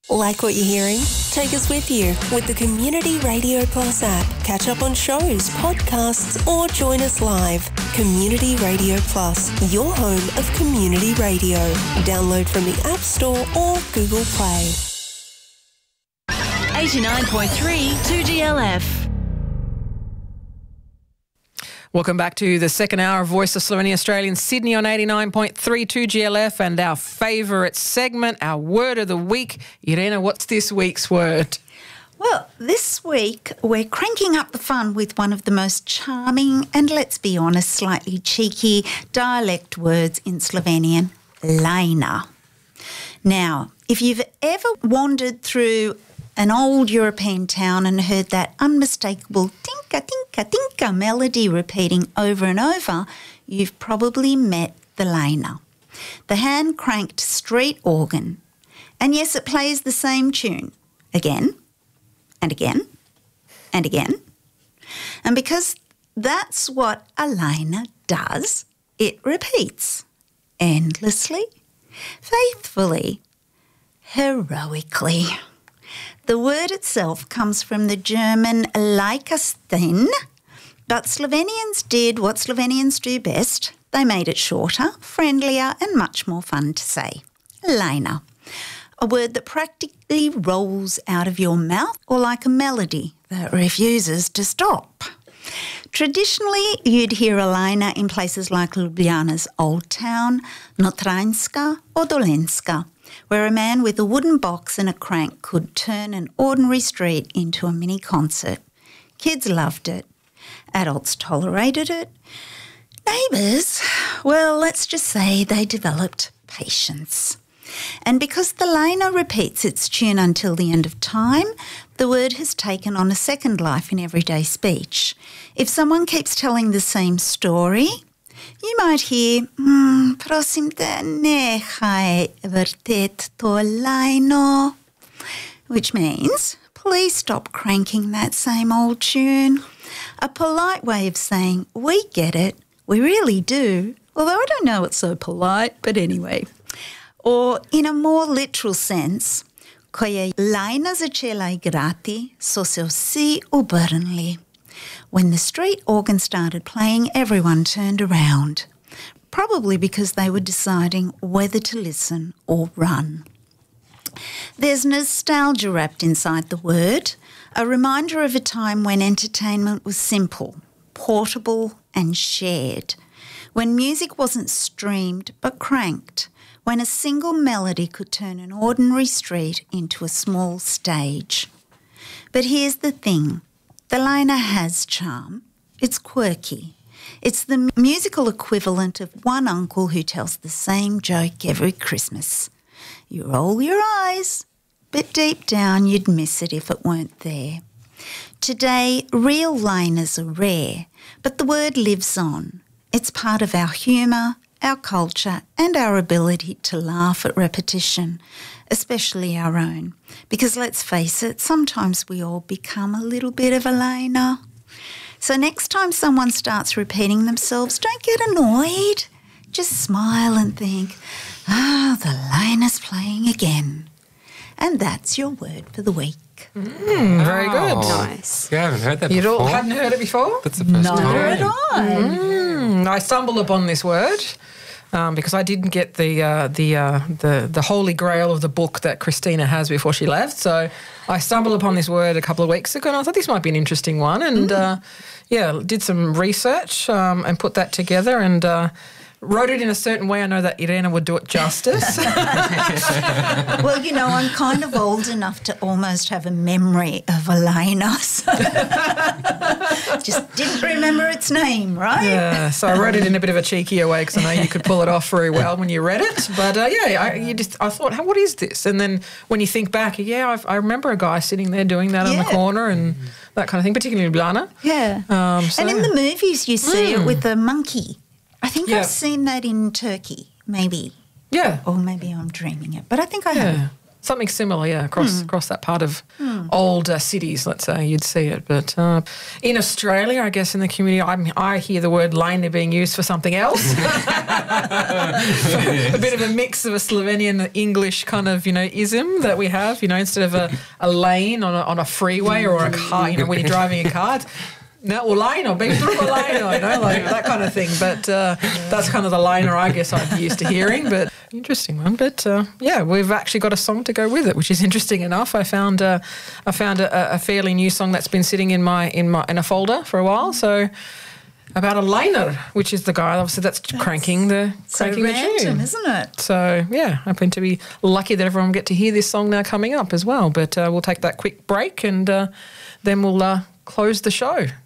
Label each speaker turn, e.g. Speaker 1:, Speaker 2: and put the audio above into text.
Speaker 1: Like what you're hearing? Take us with you with the Community Radio Plus app. Catch up on shows, podcasts, or join us live. Community Radio Plus, your home of community radio. Download from the App Store or Google Play.
Speaker 2: 89.3 2GLF.
Speaker 3: Welcome back to the second hour of Voice of Slovenia Australia in Sydney on 89.3 2GLF and our favourite segment, our word of the week. Irena, what's this week's word?
Speaker 4: Well, this week we're cranking up the fun with one of the most charming and, let's be honest, slightly cheeky dialect words in Slovenian, lajna. Now, if you've ever wandered through an old European town and heard that unmistakable tinka, tinka, tinka melody repeating over and over, you've probably met the lajna, the hand-cranked street organ. And yes, it plays the same tune again and again and again. And because that's what a lajna does, it repeats endlessly, faithfully, heroically. The word itself comes from the German Leikasten, but Slovenians did what Slovenians do best. They made it shorter, friendlier and much more fun to say. Lajna, a word that practically rolls out of your mouth or like a melody that refuses to stop. Traditionally, you'd hear a lajna in places like Ljubljana's Old Town, Notranjska or Dolenjska, where a man with a wooden box and a crank could turn an ordinary street into a mini concert. Kids loved it. Adults tolerated it. Neighbours, well, let's just say they developed patience. And because the lajna repeats its tune until the end of time, the word has taken on a second life in everyday speech. If someone keeps telling the same story, you might hear, prosim te, nehaj vrtet to lajno, which means, please stop cranking that same old tune. A polite way of saying, we get it, we really do, although I don't know it's so polite, but anyway. Or in a more literal sense, ko je lajna začela igrati, so se vsi obrnili. When the street organ started playing, everyone turned around, probably because they were deciding whether to listen or run. There's nostalgia wrapped inside the word, a reminder of a time when entertainment was simple, portable and shared, when music wasn't streamed but cranked, when a single melody could turn an ordinary street into a small stage. But here's the thing. The lajna has charm. It's quirky. It's the musical equivalent of one uncle who tells the same joke every Christmas. You roll your eyes, but deep down you'd miss it if it weren't there. Today, real lajnas are rare, but the word lives on. It's part of our humour, our culture and our ability to laugh at repetition, especially our own. Because let's face it, sometimes we all become a little bit of a lajna. So next time someone starts repeating themselves, don't get annoyed. Just smile and think, the lajna's playing again. And that's your word for the week.
Speaker 3: Very good.
Speaker 4: Nice.
Speaker 5: Yeah, I haven't heard that
Speaker 3: You
Speaker 5: before.
Speaker 3: hadn't heard it before?
Speaker 5: That's the first
Speaker 4: Neither
Speaker 5: time.
Speaker 4: had I.
Speaker 3: I stumbled upon this word because I didn't get the holy grail of the book that Christina has before she left. So I stumbled upon this word a couple of weeks ago and I thought this might be an interesting one. And, did some research and put that together and wrote it in a certain way. I know that Irena would do it justice.
Speaker 4: Well, I'm kind of old enough to almost have a memory of a lajna. So just didn't remember its name, right?
Speaker 3: Yeah, so I wrote it in a bit of a cheekier way because I know you could pull it off very well when you read it. But I thought, what is this? And then when you think back, I remember a guy sitting there doing that on the corner and that kind of thing, particularly in Ljubljana.
Speaker 4: Yeah. And in the movies you see it with the monkey. I think I've seen that in Turkey, maybe.
Speaker 3: Yeah.
Speaker 4: Or maybe I'm dreaming it, but I think I have.
Speaker 3: Something similar, yeah, across that part of old cities, let's say, you'd see it. But in Australia, I guess in the community, I hear the word laner being used for something else. A bit of a mix of a Slovenian English kind of, ism that we have, instead of a lane on a freeway or a car, when you're driving a car. No, or liner, big drugo liner, like that kind of thing. But that's kind of the liner I guess I'm used to hearing. But interesting one. But we've actually got a song to go with it, which is interesting enough. I found a fairly new song that's been sitting in a folder for a while. So about a liner, which is the guy obviously that's cranking the tune,
Speaker 4: isn't it?
Speaker 3: So yeah, I happen to be lucky that everyone will get to hear this song now coming up as well. But we'll take that quick break and then we'll close the show.